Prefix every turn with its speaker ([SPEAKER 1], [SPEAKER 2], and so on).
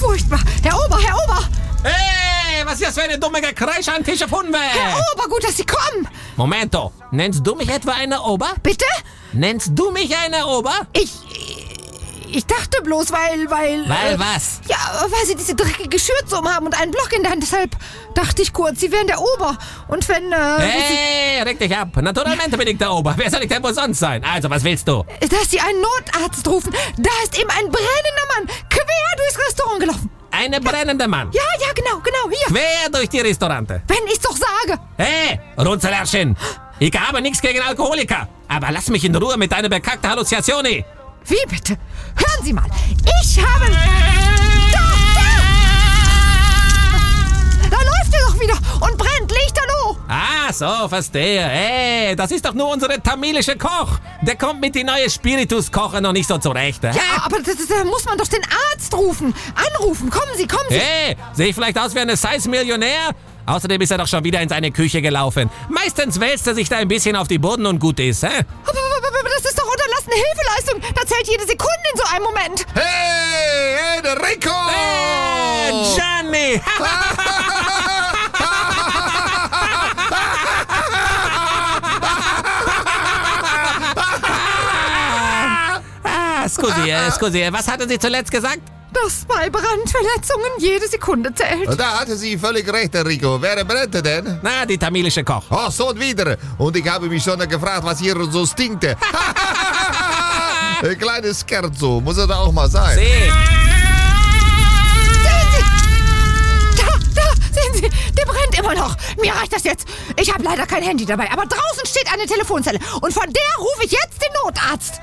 [SPEAKER 1] furchtbar. Herr Ober!
[SPEAKER 2] Hey, was ist das für eine dumme Gekreisch an Tisch auf Hunde?
[SPEAKER 1] Herr Ober, gut, dass Sie kommen.
[SPEAKER 2] Momento, nennst du mich etwa eine Ober?
[SPEAKER 1] Bitte?
[SPEAKER 2] Nennst du mich eine Ober?
[SPEAKER 1] Ich dachte bloß, weil...
[SPEAKER 2] Weil was?
[SPEAKER 1] Ja, weil Sie diese dreckige Schürze umhaben und einen Block in der Hand. Deshalb dachte ich kurz, Sie wären der Ober. Und wenn,
[SPEAKER 2] Hey, reg dich ab. Naturalmente bin ich der Ober. Wer soll ich denn wohl sonst sein? Also, was willst du?
[SPEAKER 1] dass Sie einen Notarzt rufen. Da ist eben ein brennender Mann quer durchs Restaurant gelaufen.
[SPEAKER 2] Eine brennende Mann.
[SPEAKER 1] Ja, genau, hier.
[SPEAKER 2] Quer durch die Restaurante.
[SPEAKER 1] Wenn ich's doch sage.
[SPEAKER 2] Hey, Runzelärschin. Ich habe nichts gegen Alkoholiker. Aber lass mich in Ruhe mit deiner bekackten Halluzinationen.
[SPEAKER 1] Wie bitte? Hören Sie mal. Ich habe... Da läuft er doch wieder und brennt lichterloh.
[SPEAKER 2] Ah, so, verstehe. Hey, das ist doch nur unsere tamilische Koch. Der kommt mit die neue Spiritus-Koche noch nicht so zurecht.
[SPEAKER 1] Ja, aber da muss man doch den Arzt anrufen. Kommen Sie.
[SPEAKER 2] Hey, sehe ich vielleicht aus wie eine Size-Millionär? Außerdem ist er doch schon wieder in seine Küche gelaufen. Meistens wälzt er sich da ein bisschen auf die Boden und gut ist, hä?
[SPEAKER 1] Aber das ist doch unterlassene Hilfeleistung. Da zählt jede Sekunde in so einem Moment.
[SPEAKER 3] Hey, der Rico!
[SPEAKER 2] Hey, Gianni! Scusi, was hatte sie zuletzt gesagt?
[SPEAKER 1] Dass bei Brandverletzungen jede Sekunde zählt.
[SPEAKER 3] Da hatte sie völlig recht, Herr Rico. Wer brannte denn?
[SPEAKER 2] Na, die tamilische Koch.
[SPEAKER 3] Ach, so und wieder. Und ich habe mich schon gefragt, was hier so stinkte. Ein kleines Scherzo, muss er da auch mal sein.
[SPEAKER 2] Sie.
[SPEAKER 1] Sehen Sie, der brennt immer noch. Mir reicht das jetzt. Ich habe leider kein Handy dabei, aber draußen steht eine Telefonzelle. Und von der rufe ich jetzt den Notarzt.